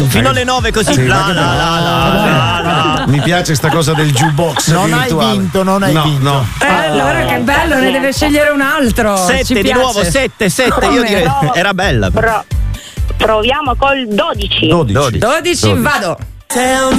fino alle 9 così. Sì, mi piace sta cosa del jukebox virtuale. Non hai vinto. No. Allora che bello, ne deve scegliere un altro. 7 di nuovo, 7. Io direi era bella. Proviamo col 12. 12, vado.